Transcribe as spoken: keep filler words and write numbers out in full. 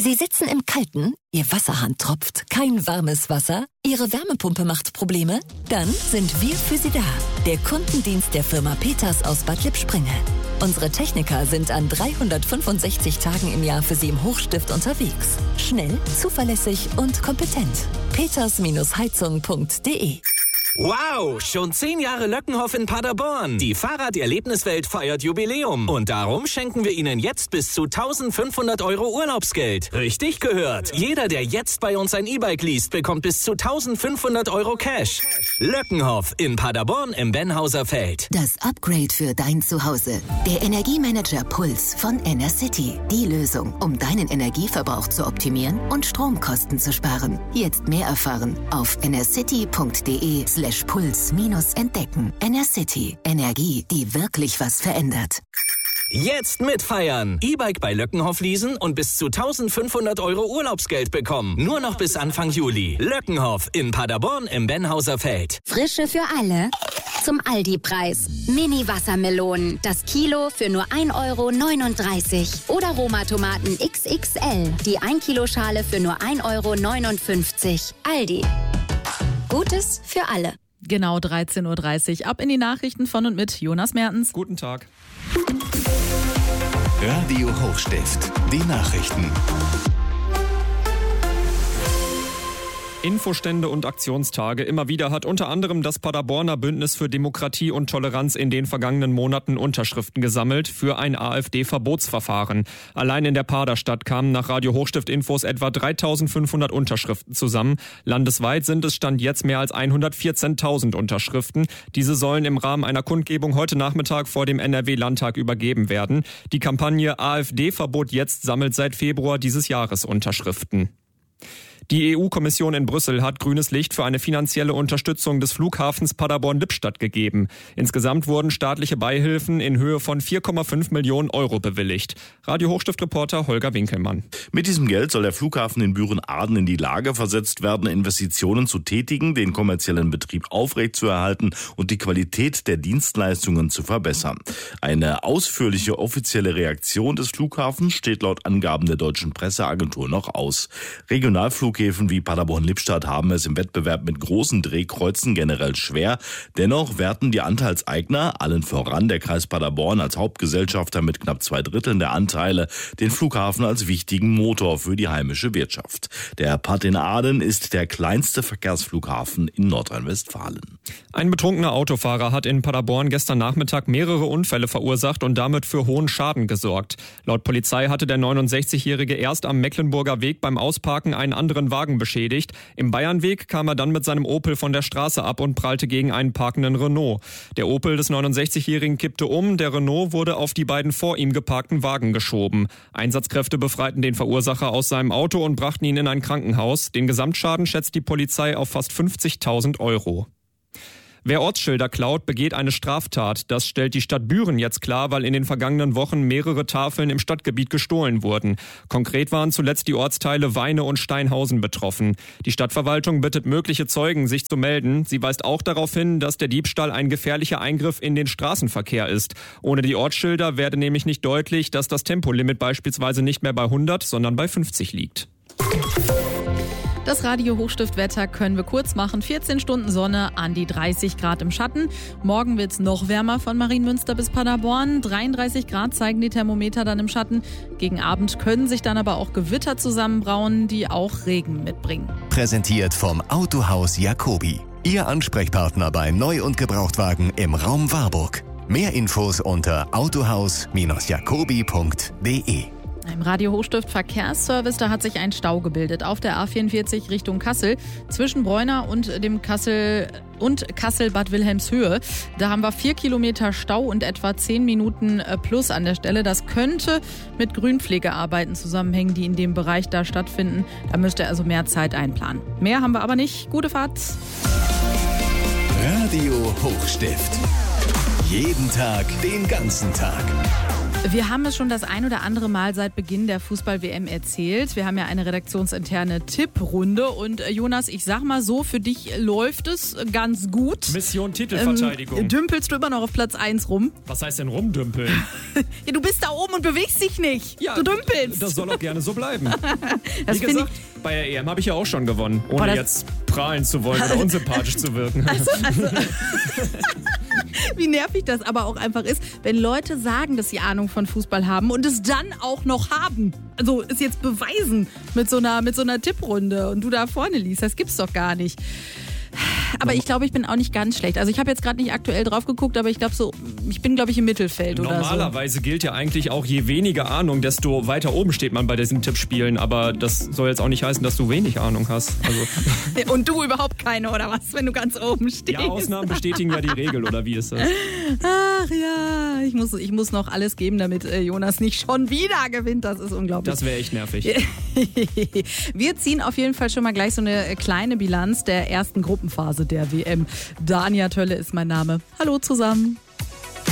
Sie sitzen im Kalten, Ihr Wasserhahn tropft, kein warmes Wasser, Ihre Wärmepumpe macht Probleme? Dann sind wir für Sie da. Der Kundendienst der Firma Peters aus Bad Lippspringe. Unsere Techniker sind an dreihundertfünfundsechzig Tagen im Jahr für Sie im Hochstift unterwegs. Schnell, zuverlässig und kompetent. peters Heizung punkt de. Wow, schon zehn Jahre Löckenhof in Paderborn. Die Fahrraderlebniswelt feiert Jubiläum. Und darum schenken wir Ihnen jetzt bis zu eintausendfünfhundert Euro Urlaubsgeld. Richtig gehört. Jeder, der jetzt bei uns ein E-Bike liest, bekommt bis zu eintausendfünfhundert Euro Cash. Löckenhof in Paderborn im Benhauser Feld. Das Upgrade für dein Zuhause. Der Energiemanager Puls von Enercity. Die Lösung, um deinen Energieverbrauch zu optimieren und Stromkosten zu sparen. Jetzt mehr erfahren auf enercity punkt de slash Puls minus entdecken. Enercity. Energie, die wirklich was verändert. Jetzt mitfeiern. E-Bike bei Löckenhof leasen und bis zu eintausendfünfhundert Euro Urlaubsgeld bekommen. Nur noch bis Anfang Juli. Löckenhof in Paderborn im Benhauser Feld. Frische für alle. Zum Aldi-Preis. Mini-Wassermelonen. Das Kilo für nur ein Euro neununddreißig. Oder Roma-Tomaten X X L. Die ein Kilo Schale für nur ein Euro neunundfünfzig. Aldi. Gutes für alle. Genau dreizehn Uhr dreißig. Ab in die Nachrichten von und mit Jonas Mertens. Guten Tag. Radio Hochstift. Die Nachrichten. Infostände und Aktionstage. Immer wieder hat unter anderem das Paderborner Bündnis für Demokratie und Toleranz in den vergangenen Monaten Unterschriften gesammelt für ein AfD-Verbotsverfahren. Allein in der Paderstadt kamen nach Radio Hochstift Infos etwa dreitausendfünfhundert Unterschriften zusammen. Landesweit sind es Stand jetzt mehr als hundertvierzehntausend Unterschriften. Diese sollen im Rahmen einer Kundgebung heute Nachmittag vor dem N R W-Landtag übergeben werden. Die Kampagne AfD-Verbot jetzt sammelt seit Februar dieses Jahres Unterschriften. Die E U-Kommission in Brüssel hat grünes Licht für eine finanzielle Unterstützung des Flughafens Paderborn-Lippstadt gegeben. Insgesamt wurden staatliche Beihilfen in Höhe von vier Komma fünf Millionen Euro bewilligt. Radio Hochstift-Reporter Holger Winkelmann. Mit diesem Geld soll der Flughafen in Büren-Aden in die Lage versetzt werden, Investitionen zu tätigen, den kommerziellen Betrieb aufrechtzuerhalten und die Qualität der Dienstleistungen zu verbessern. Eine ausführliche offizielle Reaktion des Flughafens steht laut Angaben der deutschen Presseagentur noch aus. Regionalflug Flughäfen wie Paderborn-Lippstadt haben es im Wettbewerb mit großen Drehkreuzen generell schwer. Dennoch werten die Anteilseigner, allen voran der Kreis Paderborn als Hauptgesellschafter mit knapp zwei Dritteln der Anteile, den Flughafen als wichtigen Motor für die heimische Wirtschaft. Der Pad in Aden ist der kleinste Verkehrsflughafen in Nordrhein-Westfalen. Ein betrunkener Autofahrer hat in Paderborn gestern Nachmittag mehrere Unfälle verursacht und damit für hohen Schaden gesorgt. Laut Polizei hatte der neunundsechzigjährige erst am Mecklenburger Weg beim Ausparken einen anderen Wagen beschädigt. Im Bayernweg kam er dann mit seinem Opel von der Straße ab und prallte gegen einen parkenden Renault. Der Opel des neunundsechzigjährigen kippte um, der Renault wurde auf die beiden vor ihm geparkten Wagen geschoben. Einsatzkräfte befreiten den Verursacher aus seinem Auto und brachten ihn in ein Krankenhaus. Den Gesamtschaden schätzt die Polizei auf fast fünfzigtausend Euro. Wer Ortsschilder klaut, begeht eine Straftat. Das stellt die Stadt Büren jetzt klar, weil in den vergangenen Wochen mehrere Tafeln im Stadtgebiet gestohlen wurden. Konkret waren zuletzt die Ortsteile Weine und Steinhausen betroffen. Die Stadtverwaltung bittet mögliche Zeugen, sich zu melden. Sie weist auch darauf hin, dass der Diebstahl ein gefährlicher Eingriff in den Straßenverkehr ist. Ohne die Ortsschilder werde nämlich nicht deutlich, dass das Tempolimit beispielsweise nicht mehr bei hundert, sondern bei fünfzig liegt. Das Radio Hochstiftwetter können wir kurz machen. vierzehn Stunden Sonne, an die dreißig Grad im Schatten. Morgen wird's noch wärmer von Marienmünster bis Paderborn. dreiunddreißig Grad zeigen die Thermometer dann im Schatten. Gegen Abend können sich dann aber auch Gewitter zusammenbrauen, die auch Regen mitbringen. Präsentiert vom Autohaus Jacobi. Ihr Ansprechpartner bei Neu- und Gebrauchtwagen im Raum Warburg. Mehr Infos unter autohaus jacobi punkt de. Im Radio Hochstift Verkehrsservice, da hat sich ein Stau gebildet auf der A vierundvierzig Richtung Kassel zwischen Bräuner und dem Kassel und Kassel-Bad Wilhelmshöhe. Da haben wir vier Kilometer Stau und etwa zehn Minuten plus an der Stelle. Das könnte mit Grünpflegearbeiten zusammenhängen, die in dem Bereich da stattfinden. Da müsst ihr also mehr Zeit einplanen. Mehr haben wir aber nicht. Gute Fahrt. Radio Hochstift. Jeden Tag, den ganzen Tag. Wir haben es schon das ein oder andere Mal seit Beginn der Fußball-W M erzählt. Wir haben ja eine redaktionsinterne Tipprunde und äh, Jonas, ich sag mal so, für dich läuft es ganz gut. Mission Titelverteidigung. Ähm, dümpelst du immer noch auf Platz eins rum? Was heißt denn rumdümpeln? Ja, du bist da oben und bewegst dich nicht. Ja, du dümpelst. Das soll auch gerne so bleiben. Das Wie gesagt, bei der E M habe ich ja auch schon gewonnen, ohne Boah, jetzt prahlen zu wollen oder unsympathisch zu wirken. Also, also wie nervig das aber auch einfach ist, wenn Leute sagen, dass sie Ahnung von Fußball haben und es dann auch noch haben. Also es jetzt beweisen mit so einer, mit so einer Tipprunde und du da vorne liest. Das gibt's doch gar nicht. Aber ich glaube, ich bin auch nicht ganz schlecht. Also ich habe jetzt gerade nicht aktuell drauf geguckt, aber ich glaube so, ich bin glaube ich im Mittelfeld oder so. Normalerweise gilt ja eigentlich auch, je weniger Ahnung, desto weiter oben steht man bei diesen Tippspielen. Aber das soll jetzt auch nicht heißen, dass du wenig Ahnung hast. Also und du überhaupt keine, oder was, wenn du ganz oben stehst? Ja, Ausnahmen bestätigen ja die Regel, oder wie ist das? Ach ja, ich muss, ich muss noch alles geben, damit äh, Jonas nicht schon wieder gewinnt. Das ist unglaublich. Das wäre echt nervig. Wir ziehen auf jeden Fall schon mal gleich so eine kleine Bilanz der ersten Gruppenphase der W M. Dania Tölle ist mein Name. Hallo zusammen.